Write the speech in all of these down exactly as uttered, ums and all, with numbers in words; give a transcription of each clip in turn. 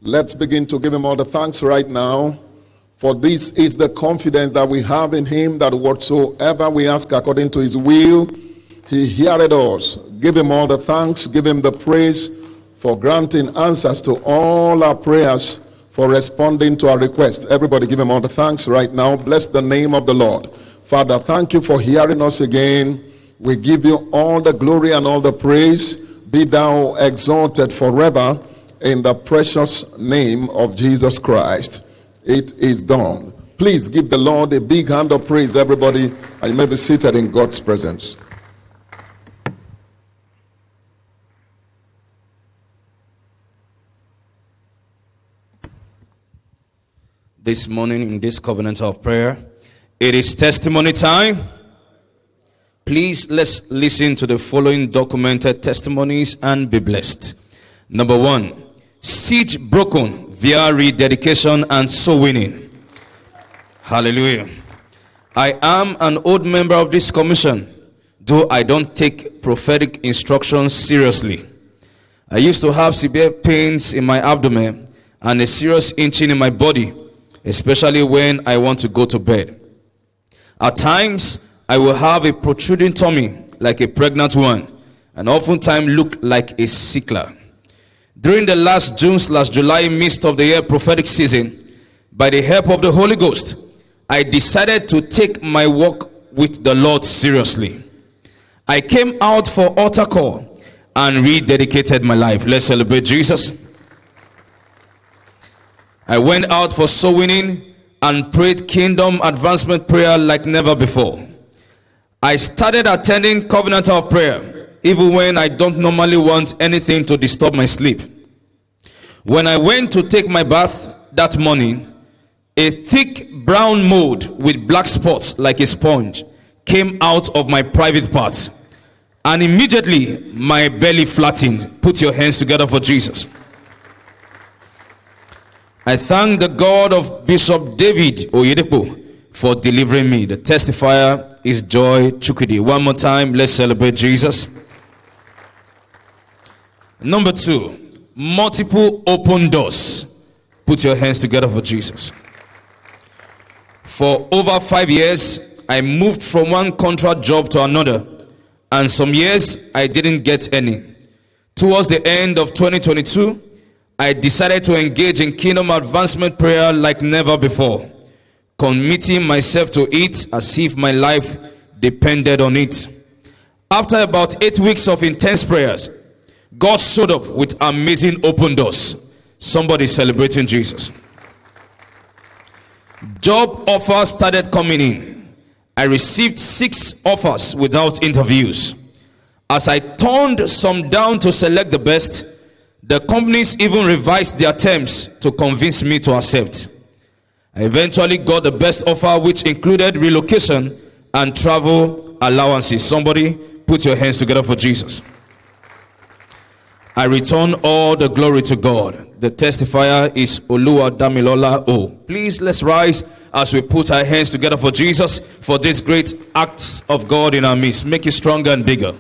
Let's begin to give him all the thanks right now. For this is the confidence that we have in him, that whatsoever we ask according to his will, he heareth us. Give him all the thanks, give him the praise for granting answers to all our prayers, for responding to our requests. Everybody give him all the thanks right now. Bless the name of the Lord. Father, thank you for hearing us again. We give you all the glory and all the praise. Be thou exalted forever in the precious name of Jesus Christ. It is done. Please give the Lord a big hand of praise, everybody, and you may be seated in God's presence. This morning in this covenant of prayer, it is testimony time. Please, let's listen to the following documented testimonies and be blessed. Number one, siege broken via rededication and soul winning. Hallelujah. I am an old member of this commission, though I don't take prophetic instructions seriously. I used to have severe pains in my abdomen and a serious itching in my body, especially when I want to go to bed. At times, I will have a protruding tummy like a pregnant one, and oftentimes look like a sickler. During the last June slash July midst of the year prophetic season, by the help of the Holy Ghost, I decided to take my walk with the Lord seriously. I came out for altar call and rededicated my life. Let's celebrate Jesus. I went out for soul winning and prayed kingdom advancement prayer like never before. I started attending covenant of prayer even when I don't normally want anything to disturb my sleep. When I went to take my bath that morning, a thick brown mold with black spots like a sponge came out of my private parts, and immediately my belly flattened. Put your hands together for Jesus. I thank the God of Bishop David Oyedepo for delivering me. The testifier is Joy Chukudi. One more time, let's celebrate Jesus. Number two, multiple open doors. Put your hands together for Jesus. For over five years, I moved from one contract job to another, and some years I didn't get any. Towards the end of twenty twenty-two, I decided to engage in kingdom advancement prayer like never before, committing myself to it as if my life depended on it. After about eight weeks of intense prayers, God showed up with amazing open doors. Somebody celebrating Jesus. Job offers started coming in. I received six offers without interviews. As I turned some down to select the best, the companies even revised their terms to convince me to accept. I eventually got the best offer, which included relocation and travel allowances. Somebody put your hands together for Jesus. I return all the glory to God. The testifier is Oluwa Damilola O. Please, let's rise as we put our hands together for Jesus for this great act of God in our midst. Make it stronger and bigger.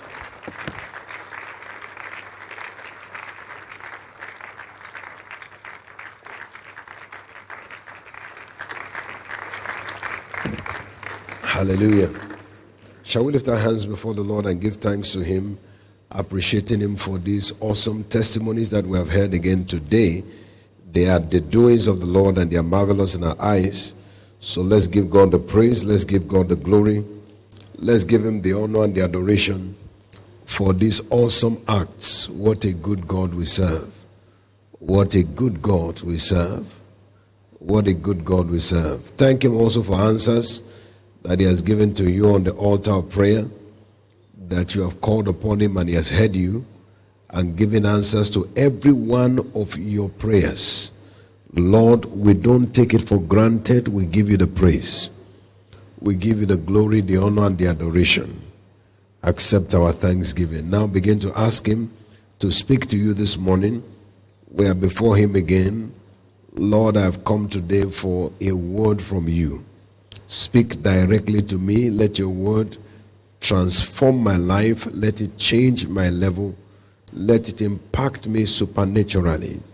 Hallelujah. Shall we lift our hands before the Lord and give thanks to him, appreciating him for these awesome testimonies that we have heard again today. They are the doings of the Lord and they are marvelous in our eyes. So let's give God the praise. Let's give God the glory. Let's give him the honor and the adoration for these awesome acts. What a good God we serve. What a good God we serve. What a good God we serve. Thank him also for answers that he has given to you on the altar of prayer, that you have called upon him and he has heard you and given answers to every one of your prayers. Lord, we don't take it for granted. We give you the praise. We give you the glory, the honor, and the adoration. Accept our thanksgiving. Now begin to ask him to speak to you this morning. We are before him again. Lord, I have come today for a word from you. Speak directly to me. Let your word transform my life. Let it change my level. Let it impact me supernaturally.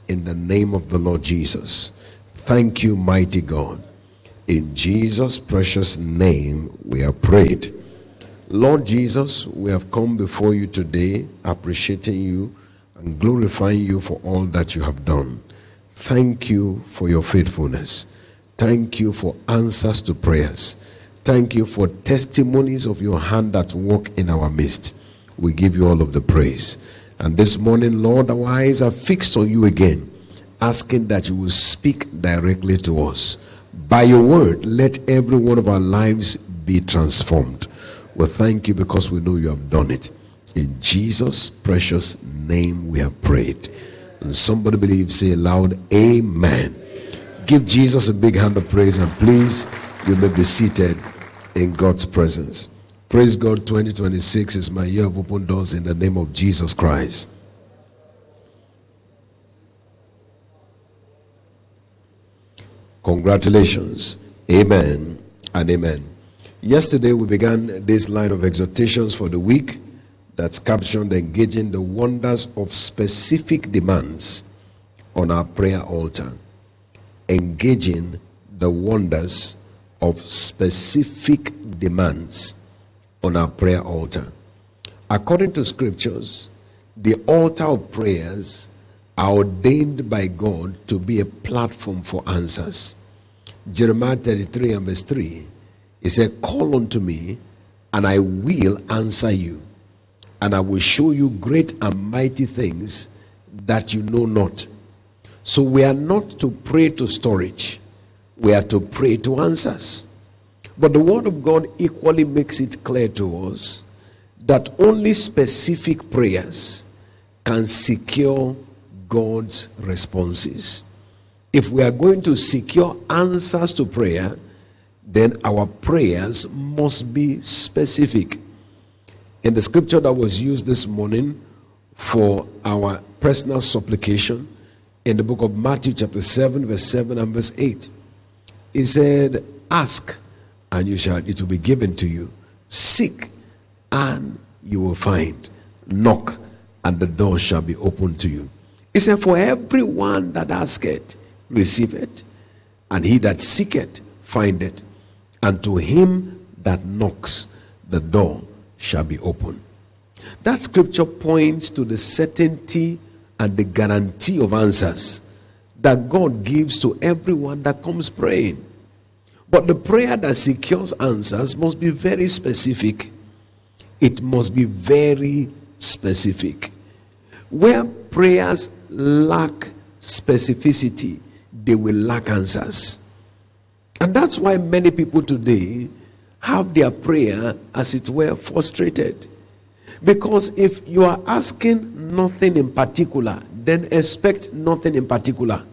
in the name of the Lord Jesus. Thank you, mighty God. In Jesus' precious name we have prayed. Lord Jesus, we have come before you today appreciating you and glorifying you for all that you have done. Thank you for your faithfulness. Thank you for answers to prayers. Thank you for testimonies of your hand at work in our midst. We give you all of the praise. And this morning, Lord, our eyes are fixed on you again, asking that you will speak directly to us. By your word, let every one of our lives be transformed. We thank you because we know you have done it. In Jesus' precious name we have prayed. And somebody believe, say aloud, amen. Give Jesus a big hand of praise, and please, you may be seated in God's presence. Praise God. Twenty twenty-six is my year of open doors in the name of Jesus Christ. Congratulations. Amen and amen. Yesterday we began this line of exhortations for the week that's captioned engaging the wonders of specific demands on our prayer altar. Engaging the wonders of specific demands on our prayer altar. According to scriptures, the altar of prayers are ordained by God to be a platform for answers. Jeremiah thirty-three and verse three, he said, call unto me, and I will answer you, and I will show you great and mighty things that you know not. So we are not to pray to storage. We are to pray to answers. But the word of God equally makes it clear to us that only specific prayers can secure God's responses. If we are going to secure answers to prayer, then our prayers must be specific. In the scripture that was used this morning for our personal supplication, in the book of Matthew chapter seven, verse seven and verse eight, he said, ask and you shall, it will be given to you. Seek and you will find. Knock and the door shall be opened to you. He said, for everyone that asketh, receiveth, and he that seeketh, findeth, and to him that knocks, the door shall be opened. That scripture points to the certainty and the guarantee of answers that God gives to everyone that comes praying. But the prayer that secures answers must be very specific. It must be very specific. Where prayers lack specificity, they will lack answers. And that's why many people today have their prayer, as it were, frustrated. Because if you are asking nothing in particular, then expect nothing in particular.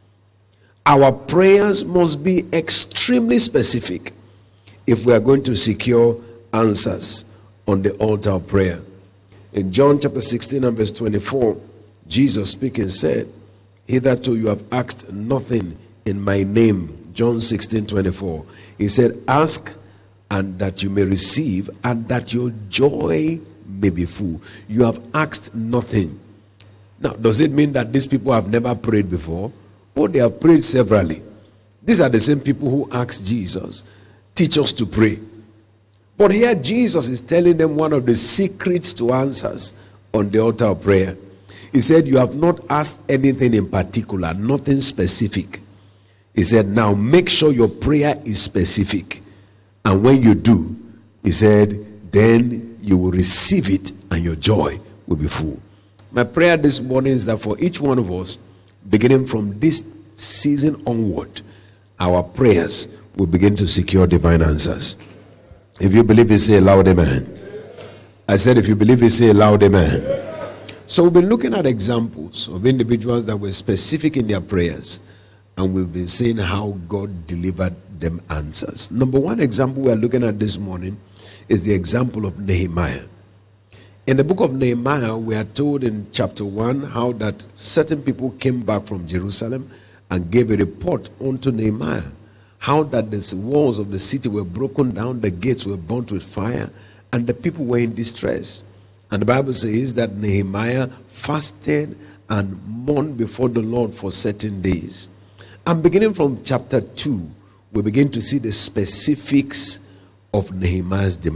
Our prayers must be extremely specific if we are going to secure answers on the altar of prayer. In John chapter sixteen and verse twenty-four, Jesus speaking said, hitherto you have asked nothing in my name. John sixteen twenty-four. He said, ask and that you may receive, and that your joy may be full. You have asked nothing. Now, does it mean that these people have never prayed before? Oh, they have prayed severally. These are the same people who asked Jesus, teach us to pray. But here Jesus is telling them one of the secrets to answers on the altar of prayer. He said, you have not asked anything in particular, nothing specific. He said, now make sure your prayer is specific. And when you do, he said, then you will receive it and your joy will be full. My prayer this morning is that for each one of us, beginning from this season onward, our prayers will begin to secure divine answers. If you believe it, say loud amen. I said, if you believe it, say loud amen. So we've been looking at examples of individuals that were specific in their prayers, and we've been seeing how God delivered them answers. Number one example we are looking at this morning is the example of Nehemiah. In the book of Nehemiah, we are told in chapter one how that certain people came back from Jerusalem and gave a report unto Nehemiah, how that the walls of the city were broken down, the gates were burnt with fire, and the people were in distress. And the Bible says that Nehemiah fasted and mourn before the Lord for certain days. And beginning from chapter two, we begin to see the specifics of Nehemiah's demand.